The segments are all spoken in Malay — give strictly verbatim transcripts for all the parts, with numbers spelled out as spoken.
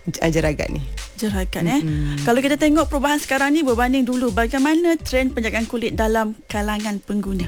jeragat ni. Jeragat eh. Mm-hmm. Kalau kita tengok perubahan sekarang ni berbanding dulu, bagaimana trend penjagaan kulit dalam kalangan pengguna?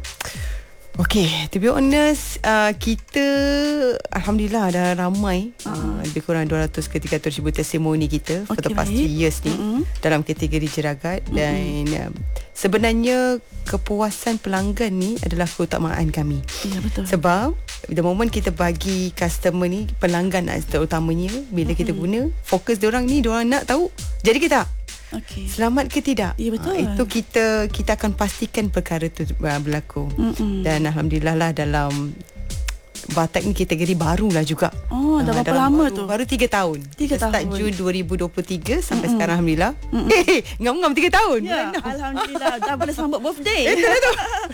Okay, to be honest, uh, kita alhamdulillah dah ramai, uh-huh. uh, lebih kurang dua ratus ke tiga ratus ribu testimoni kita okay, for the past three years ni uh-huh. dalam kategori jeragat uh-huh. dan um, sebenarnya kepuasan pelanggan ni adalah keutamaan kami. Ya, betul. Sebab the moment kita bagi customer ni, pelanggan terutamanya, bila uh-huh. kita guna, fokus diorang ni, diorang nak tahu jadi ke tak? Okay. Selamat ke tidak? Ya, betul. Uh, itu kita kita akan pastikan perkara itu uh, berlaku. Mm-mm. Dan alhamdulillah lah dalam Batak ni kategori baru lah juga. Oh, dah uh, berapa lama baru, tu? Baru tiga tahun. tiga tahun. Start Jun dua ribu dua puluh tiga sampai Mm-mm. sekarang alhamdulillah. Eh, ngam-ngam tiga tahun. Ya, alhamdulillah dah boleh sambut birthday. Betul betul.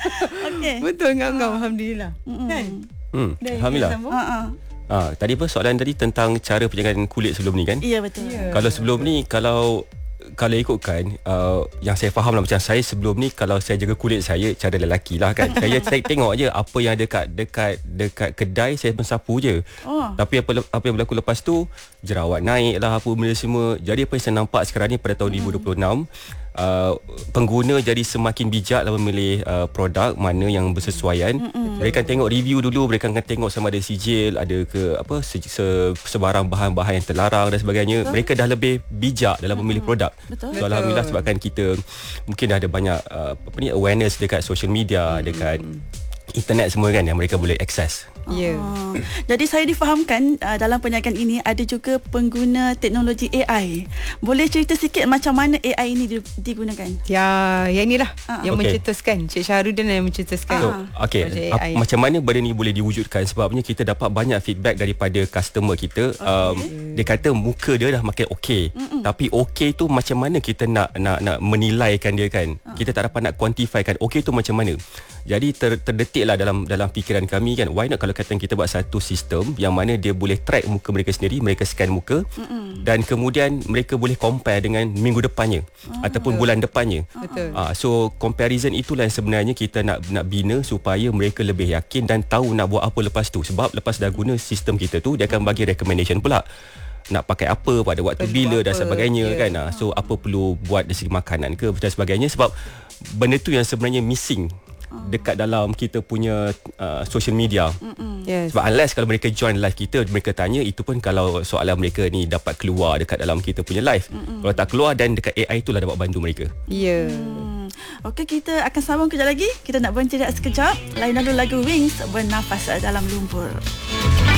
Okey. Betul ngam-ngam uh. alhamdulillah. Mm-mm. Kan? Hmm, alhamdulillah. Ha Ah, tadi apa soalan tadi tentang cara penjagaan kulit sebelum ni kan? Ya, betul. Yeah. Kalau sebelum ni kalau kalau ikutkan uh, yang saya faham lah, macam saya sebelum ni kalau saya jaga kulit saya cara lelaki lah kan, saya tengok je apa yang ada dekat dekat dekat kedai, saya mensapu je. Oh. Tapi apa apa yang berlaku lepas tu, jerawat naik lah apa benda semua. Jadi apa yang saya nampak sekarang ni pada tahun mm. dua ribu dua puluh enam, Uh, pengguna jadi semakin bijak dalam memilih uh, produk mana yang bersesuaian. Mm-mm. Mereka akan tengok review dulu, mereka akan tengok sama ada sijil, ada ke apa se, se, sebarang bahan-bahan yang terlarang dan sebagainya. Betul. Mereka dah lebih bijak dalam memilih Mm-mm. produk. Betul. So alhamdulillah sebabkan kita mungkin dah ada banyak uh, apa ni awareness dekat social media, Mm-mm. dekat internet semua kan, yang mereka boleh akses. Ya. Yeah. Oh. Jadi saya difahamkan uh, dalam penjagaan ini ada juga pengguna teknologi A I. Boleh cerita sikit macam mana A I ini digunakan? Ya, yang inilah uh-huh. yang okay. mencetuskan. Cik Syahrudin yang mencetuskan. So, okey. Ap- macam mana benda ni boleh diwujudkan? Sebabnya kita dapat banyak feedback daripada customer kita. Okay. Um, dia kata muka dia dah makin okey. Mm-mm. Tapi okey tu macam mana kita nak nak nak menilaikan dia kan? Uh. Kita tak dapat nak quantifykan okey tu macam mana. Jadi ter, terdetiklah dalam dalam fikiran kami kan, why not kalau kata kita buat satu sistem yang mana dia boleh track muka mereka sendiri, mereka scan muka. Mm-mm. Dan kemudian mereka boleh compare dengan minggu depannya ah, ataupun betul. bulan depannya. Betul. Ah, so comparison itulah yang sebenarnya kita nak nak bina supaya mereka lebih yakin dan tahu nak buat apa lepas tu. Sebab lepas dah guna sistem kita tu, dia akan bagi recommendation pula nak pakai apa pada waktu perlu bila apa, dan sebagainya, yeah. kan. Ah, so apa perlu buat dari segi makanan ke dan sebagainya, sebab benda tu yang sebenarnya missing dekat dalam kita punya uh, social media. Yes. Sebab unless kalau mereka join live kita, mereka tanya, itu pun kalau soalan mereka ni dapat keluar dekat dalam kita punya live. Mm-mm. Kalau tak keluar, dan dekat A I itulah dapat bantu mereka. Ya. Yeah. Hmm. Okey, kita akan sambung kejap lagi. Kita nak berhenti sekejap. Lain lagu lagu Wings, Bernafas Dalam Lumpur.